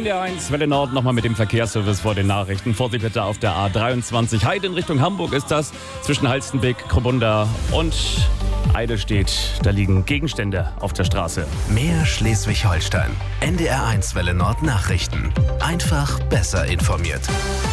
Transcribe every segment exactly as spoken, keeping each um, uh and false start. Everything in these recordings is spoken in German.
D R eins, Welle Nord, nochmal mit dem Verkehrsservice vor den Nachrichten. Vorsicht bitte auf der A dreiundzwanzig. Heide in Richtung Hamburg ist das, zwischen Halstenbeck, Krobunda und Eidelstedt. Da liegen Gegenstände auf der Straße. Mehr Schleswig-Holstein. N D R eins Welle Nord Nachrichten. Einfach besser informiert.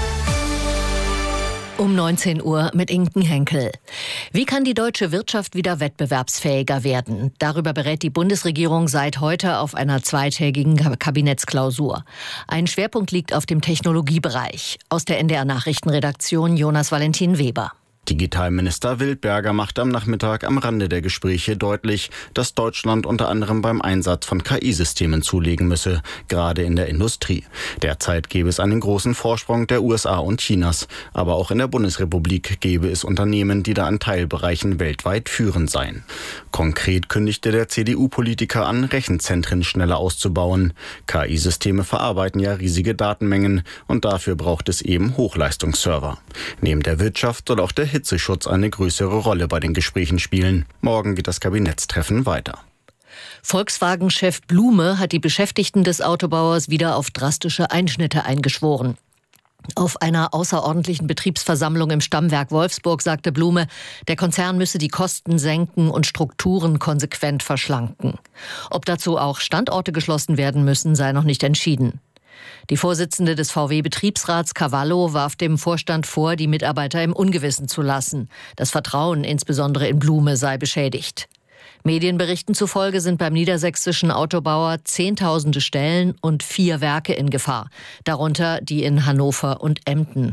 Um neunzehn Uhr mit Inken Henkel. Wie kann die deutsche Wirtschaft wieder wettbewerbsfähiger werden? Darüber berät die Bundesregierung seit heute auf einer zweitägigen Kabinettsklausur. Ein Schwerpunkt liegt auf dem Technologiebereich. Aus der N D R-Nachrichtenredaktion Jonas Valentin Weber. Digitalminister Wildberger macht am Nachmittag am Rande der Gespräche deutlich, dass Deutschland unter anderem beim Einsatz von K I-Systemen zulegen müsse, gerade in der Industrie. Derzeit gäbe es einen großen Vorsprung der U S A und Chinas. Aber auch in der Bundesrepublik gäbe es Unternehmen, die da an Teilbereichen weltweit führend seien. Konkret kündigte der C D U-Politiker an, Rechenzentren schneller auszubauen. K I-Systeme verarbeiten ja riesige Datenmengen und dafür braucht es eben Hochleistungsserver. Neben der Wirtschaft soll auch der Hitzeschutz eine größere Rolle bei den Gesprächen spielen. Morgen geht das Kabinettstreffen weiter. Volkswagen-Chef Blume hat die Beschäftigten des Autobauers wieder auf drastische Einschnitte eingeschworen. Auf einer außerordentlichen Betriebsversammlung im Stammwerk Wolfsburg sagte Blume, der Konzern müsse die Kosten senken und Strukturen konsequent verschlanken. Ob dazu auch Standorte geschlossen werden müssen, sei noch nicht entschieden. Die Vorsitzende des V W-Betriebsrats Cavallo warf dem Vorstand vor, die Mitarbeiter im Ungewissen zu lassen. Das Vertrauen insbesondere in Blume sei beschädigt. Medienberichten zufolge sind beim niedersächsischen Autobauer Zehntausende Stellen und vier Werke in Gefahr, darunter die in Hannover und Emden.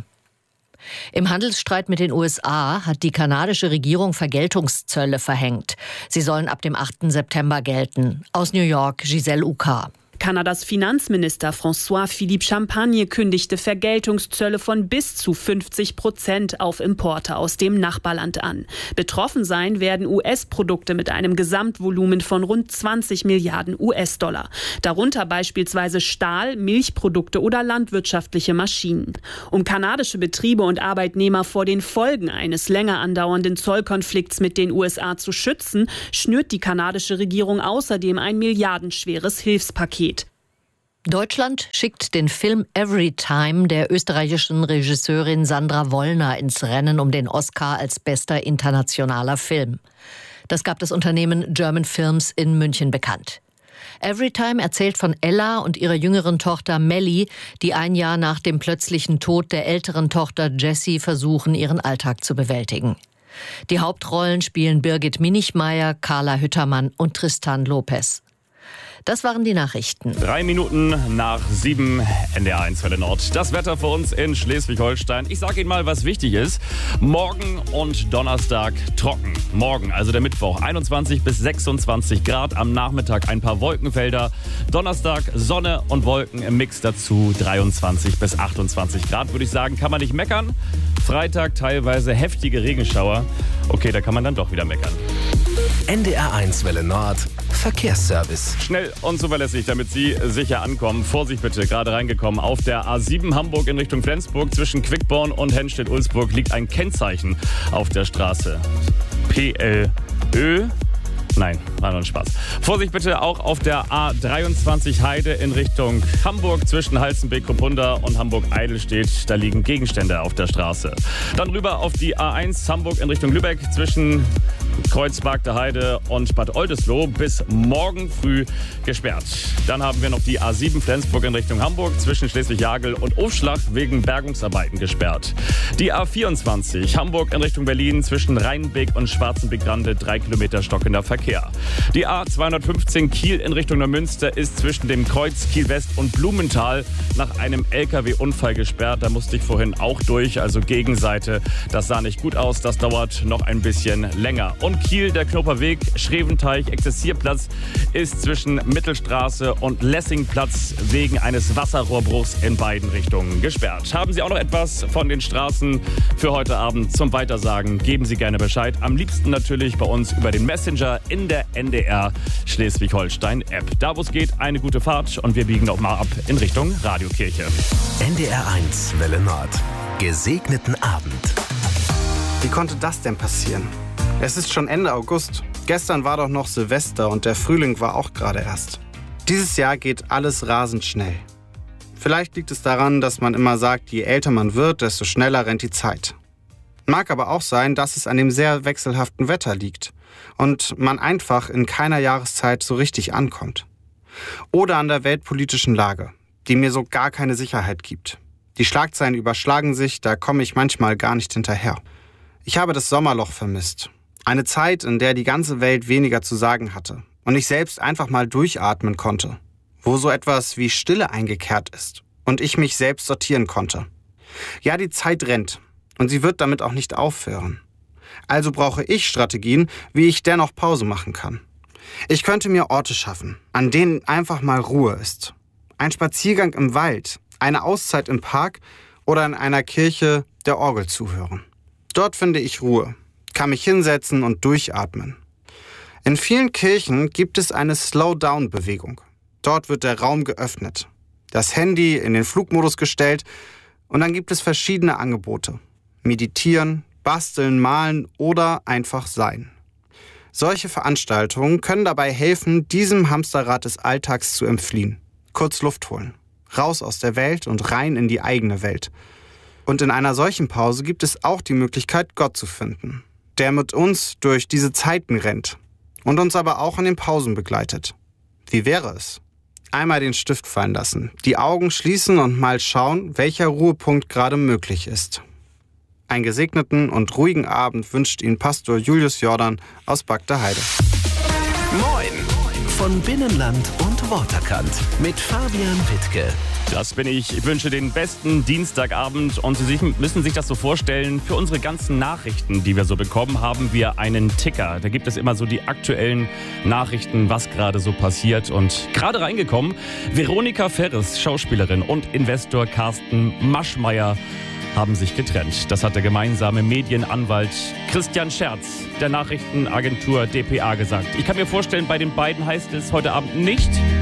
Im Handelsstreit mit den U S A hat die kanadische Regierung Vergeltungszölle verhängt. Sie sollen ab dem achten September gelten. Aus New York, Giselle Uka. Kanadas Finanzminister François-Philippe Champagne kündigte Vergeltungszölle von bis zu fünfzig Prozent auf Importe aus dem Nachbarland an. Betroffen sein werden U S-Produkte mit einem Gesamtvolumen von rund zwanzig Milliarden U S-Dollar. Darunter beispielsweise Stahl, Milchprodukte oder landwirtschaftliche Maschinen. Um kanadische Betriebe und Arbeitnehmer vor den Folgen eines länger andauernden Zollkonflikts mit den U S A zu schützen, schnürt die kanadische Regierung außerdem ein milliardenschweres Hilfspaket. Deutschland schickt den Film Everytime der österreichischen Regisseurin Sandra Wollner ins Rennen um den Oscar als bester internationaler Film. Das gab das Unternehmen German Films in München bekannt. Everytime erzählt von Ella und ihrer jüngeren Tochter Melly, die ein Jahr nach dem plötzlichen Tod der älteren Tochter Jessie versuchen, ihren Alltag zu bewältigen. Die Hauptrollen spielen Birgit Minichmeier, Carla Hüttermann und Tristan Lopez. Das waren die Nachrichten. Drei Minuten nach sieben, N D R eins Welle Nord. Das Wetter für uns in Schleswig-Holstein. Ich sage Ihnen mal, was wichtig ist. Morgen und Donnerstag trocken. Morgen, also der Mittwoch, einundzwanzig bis sechsundzwanzig Grad. Am Nachmittag ein paar Wolkenfelder. Donnerstag Sonne und Wolken im Mix dazu. dreiundzwanzig bis achtundzwanzig Grad, würde ich sagen, kann man nicht meckern. Freitag teilweise heftige Regenschauer. Okay, da kann man dann doch wieder meckern. N D R eins Welle Nord Verkehrsservice. Schnell und zuverlässig, damit Sie sicher ankommen. Vorsicht bitte, gerade reingekommen. Auf der A sieben Hamburg in Richtung Flensburg zwischen Quickborn und Henstedt-Ulzburg liegt ein Kennzeichen auf der Straße. P L Ö. Nein, war nur ein Spaß. Vorsicht bitte auch auf der A dreiundzwanzig Heide in Richtung Hamburg zwischen Halstenbeck-Kopunda und Hamburg-Eidelstedt. Da liegen Gegenstände auf der Straße. Dann rüber auf die A eins Hamburg in Richtung Lübeck zwischen Kreuzberg der Heide und Bad Oldesloe bis morgen früh gesperrt. Dann haben wir noch die A sieben Flensburg in Richtung Hamburg zwischen Schleswig-Jagel und Aufschlag wegen Bergungsarbeiten gesperrt. Die A vierundzwanzig Hamburg in Richtung Berlin zwischen Rheinbeck und Schwarzenbeck-Rande drei Kilometer stockender Verkehr. Die A zweihundertfünfzehn Kiel in Richtung Neumünster ist zwischen dem Kreuz Kiel West und Blumenthal nach einem L K W-Unfall gesperrt. Da musste ich vorhin auch durch, also Gegenseite. Das sah nicht gut aus, das dauert noch ein bisschen länger. Und Kiel, der Knoperweg, Schreventeich, Exerzierplatz ist zwischen Mittelstraße und Lessingplatz wegen eines Wasserrohrbruchs in beiden Richtungen gesperrt. Haben Sie auch noch etwas von den Straßen für heute Abend zum Weitersagen? Geben Sie gerne Bescheid. Am liebsten natürlich bei uns über den Messenger in der N D R Schleswig-Holstein-App. Da, wo es geht, eine gute Fahrt und wir biegen noch mal ab in Richtung Radiokirche. N D R eins Welle Nord. Gesegneten Abend. Wie konnte das denn passieren? Es ist schon Ende August. Gestern war doch noch Silvester und der Frühling war auch gerade erst. Dieses Jahr geht alles rasend schnell. Vielleicht liegt es daran, dass man immer sagt, je älter man wird, desto schneller rennt die Zeit. Mag aber auch sein, dass es an dem sehr wechselhaften Wetter liegt und man einfach in keiner Jahreszeit so richtig ankommt. Oder an der weltpolitischen Lage, die mir so gar keine Sicherheit gibt. Die Schlagzeilen überschlagen sich, da komme ich manchmal gar nicht hinterher. Ich habe das Sommerloch vermisst. Eine Zeit, in der die ganze Welt weniger zu sagen hatte und ich selbst einfach mal durchatmen konnte. Wo so etwas wie Stille eingekehrt ist und ich mich selbst sortieren konnte. Ja, die Zeit rennt und sie wird damit auch nicht aufhören. Also brauche ich Strategien, wie ich dennoch Pause machen kann. Ich könnte mir Orte schaffen, an denen einfach mal Ruhe ist. Ein Spaziergang im Wald, eine Auszeit im Park oder in einer Kirche der Orgel zuhören. Dort finde ich Ruhe, kann mich hinsetzen und durchatmen. In vielen Kirchen gibt es eine Slow-Down-Bewegung. Dort wird der Raum geöffnet, das Handy in den Flugmodus gestellt und dann gibt es verschiedene Angebote. Meditieren, basteln, malen oder einfach sein. Solche Veranstaltungen können dabei helfen, diesem Hamsterrad des Alltags zu entfliehen. Kurz Luft holen, raus aus der Welt und rein in die eigene Welt. Und in einer solchen Pause gibt es auch die Möglichkeit, Gott zu finden, der mit uns durch diese Zeiten rennt und uns aber auch in den Pausen begleitet. Wie wäre es? Einmal den Stift fallen lassen, die Augen schließen und mal schauen, welcher Ruhepunkt gerade möglich ist. Einen gesegneten und ruhigen Abend wünscht Ihnen Pastor Julius Jordan aus Bagda Heide. Moin von Binnenland und Waterkant mit Fabian Wittke. Das bin ich. Ich wünsche den besten Dienstagabend und Sie müssen sich das so vorstellen, für unsere ganzen Nachrichten, die wir so bekommen, haben wir einen Ticker. Da gibt es immer so die aktuellen Nachrichten, was gerade so passiert. Und gerade reingekommen, Veronika Ferres, Schauspielerin, und Investor Carsten Maschmeyer haben sich getrennt. Das hat der gemeinsame Medienanwalt Christian Scherz der Nachrichtenagentur D P A gesagt. Ich kann mir vorstellen, bei den beiden heißt es heute Abend nicht: